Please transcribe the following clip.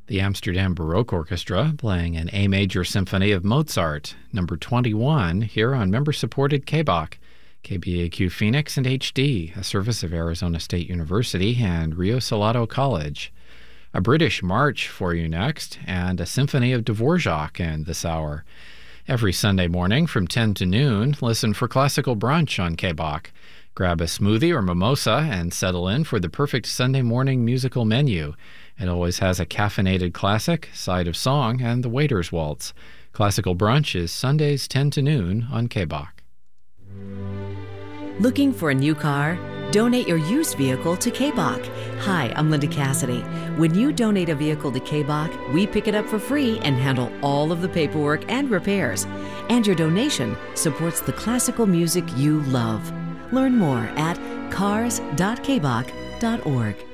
The Amsterdam Baroque Orchestra playing an A major symphony of Mozart, number 21, here on member-supported KBOC, KBAQ Phoenix and HD, a service of Arizona State University and Rio Salado College. A British march for you next, and a symphony of Dvorak in this hour. Every Sunday morning from 10 to noon, listen for Classical Brunch on KBOC. Grab a smoothie or mimosa and settle in for the perfect Sunday morning musical menu. It always has a caffeinated classic, side of song, and the waiter's waltz. Classical Brunch is Sundays 10 to noon on KBOC. Looking for a new car? Donate your used vehicle to KBOC. Hi, I'm Linda Cassidy. When you donate a vehicle to KBOC, we pick it up for free and handle all of the paperwork and repairs. And your donation supports the classical music you love. Learn more at cars.kboc.org.